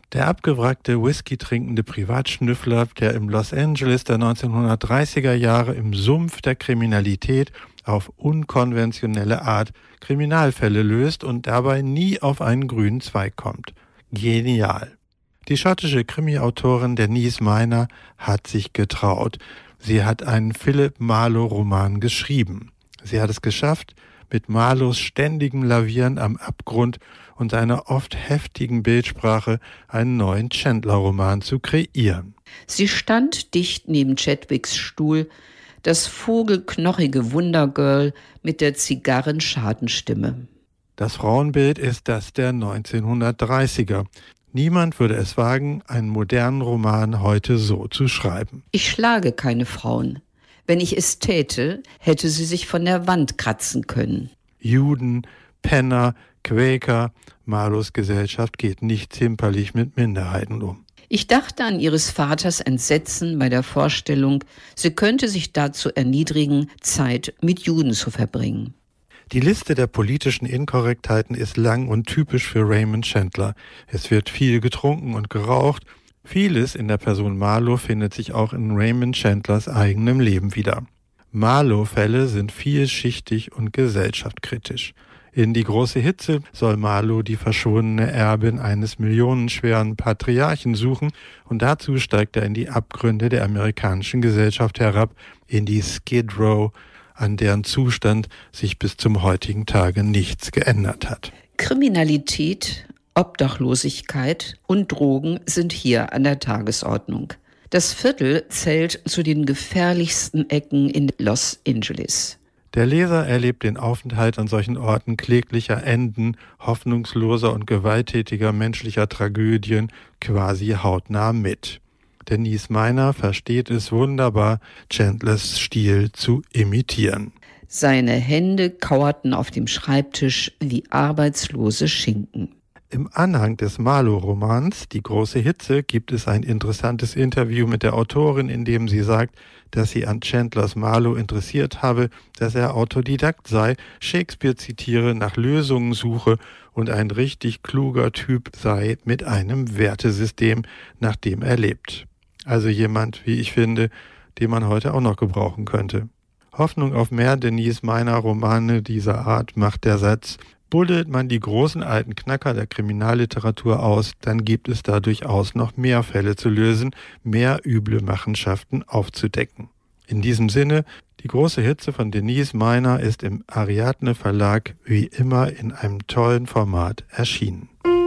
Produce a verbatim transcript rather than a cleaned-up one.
Der abgewrackte, whisky-trinkende Privatschnüffler, der im Los Angeles der neunzehnhundertdreißiger Jahre im Sumpf der Kriminalität auf unkonventionelle Art Kriminalfälle löst und dabei nie auf einen grünen Zweig kommt. Genial. Die schottische Krimi-Autorin Denise Miner hat sich getraut. Sie hat einen Philip Marlowe-Roman geschrieben. Sie hat es geschafft, mit Marlowes ständigem Lavieren am Abgrund und seiner oft heftigen Bildsprache einen neuen Chandler-Roman zu kreieren. Sie stand dicht neben Chadwicks Stuhl, das vogelknochige Wundergirl mit der Zigarrenschadenstimme. Das Frauenbild ist das der neunzehnhundertdreißiger. Niemand würde es wagen, einen modernen Roman heute so zu schreiben. Ich schlage keine Frauen. Wenn ich es täte, hätte sie sich von der Wand kratzen können. Juden, Penner, Quäker, Marlows Gesellschaft geht nicht zimperlich mit Minderheiten um. Ich dachte an ihres Vaters Entsetzen bei der Vorstellung, sie könnte sich dazu erniedrigen, Zeit mit Juden zu verbringen. Die Liste der politischen Inkorrektheiten ist lang und typisch für Raymond Chandler. Es wird viel getrunken und geraucht. Vieles in der Person Marlowe findet sich auch in Raymond Chandlers eigenem Leben wieder. Marlowe-Fälle sind vielschichtig und gesellschaftskritisch. In Die große Hitze soll Marlowe die verschwundene Erbin eines millionenschweren Patriarchen suchen und dazu steigt er in die Abgründe der amerikanischen Gesellschaft herab, in die Skid Row, an deren Zustand sich bis zum heutigen Tage nichts geändert hat. Kriminalität, Obdachlosigkeit und Drogen sind hier an der Tagesordnung. Das Viertel zählt zu den gefährlichsten Ecken in Los Angeles. Der Leser erlebt den Aufenthalt an solchen Orten kläglicher Enden, hoffnungsloser und gewalttätiger menschlicher Tragödien quasi hautnah mit. Denise Miner versteht es wunderbar, Chandlers Stil zu imitieren. Seine Hände kauerten auf dem Schreibtisch wie arbeitslose Schinken. Im Anhang des Marlowe-Romans Die große Hitze gibt es ein interessantes Interview mit der Autorin, in dem sie sagt, dass sie an Chandlers Marlowe interessiert habe, dass er Autodidakt sei, Shakespeare zitiere, nach Lösungen suche und ein richtig kluger Typ sei mit einem Wertesystem, nach dem er lebt. Also jemand, wie ich finde, den man heute auch noch gebrauchen könnte. Hoffnung auf mehr Denise Miner Romane dieser Art macht der Satz: Buddelt man die großen alten Knacker der Kriminalliteratur aus, dann gibt es da durchaus noch mehr Fälle zu lösen, mehr üble Machenschaften aufzudecken. In diesem Sinne, Die große Hitze von Denise Miner ist im Ariadne Verlag wie immer in einem tollen Format erschienen.